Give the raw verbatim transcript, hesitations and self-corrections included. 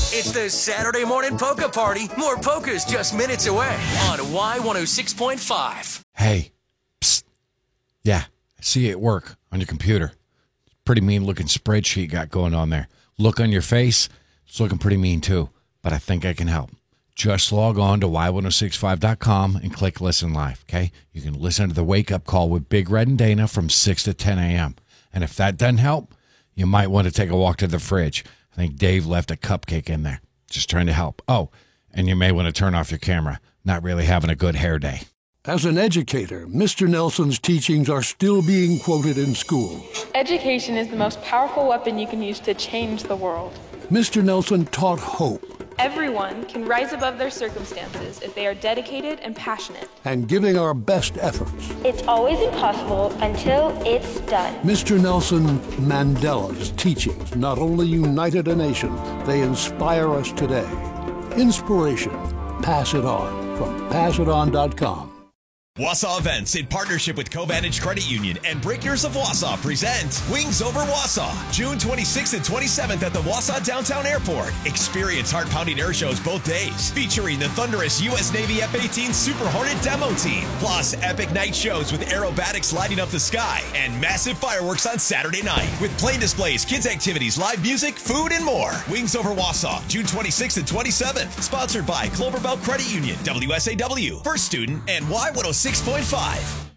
It's the Saturday morning polka party. More polkas just minutes away on Y one oh six point five. Hey, psst. Yeah, I see you at work on your computer. Pretty mean looking spreadsheet you got going on there. Look on your face, it's looking pretty mean too, but I think I can help. Just log on to Y ten sixty-five dot com and click Listen Live, okay? You can listen to the Wake Up Call with Big Red and Dana from six to ten a.m. And if that doesn't help, you might want to take a walk to the fridge. I think Dave left a cupcake in there. Just trying to help. Oh, and you may want to turn off your camera. Not really having a good hair day. As an educator, Mister Nelson's teachings are still being quoted in school. Education is the most powerful weapon you can use to change the world. Mister Nelson taught hope. Everyone can rise above their circumstances if they are dedicated and passionate. And giving our best efforts. It's always impossible until it's done. Mister Nelson Mandela's teachings not only united a nation, they inspire us today. Inspiration. Pass it on from pass it on dot com. Wausau Events, in partnership with Covantage Credit Union and Breakers of Wausau, present Wings Over Wausau, June twenty-sixth and twenty-seventh at the Wausau Downtown Airport. Experience heart-pounding air shows both days, featuring the thunderous U S Navy F eighteen Super Hornet demo team, plus epic night shows with aerobatics lighting up the sky, and massive fireworks on Saturday night, with plane displays, kids activities, live music, food, and more. Wings Over Wausau, June twenty-sixth and twenty-seventh, sponsored by Cloverbelt Credit Union, W S A W, First Student, and Y one oh six point five.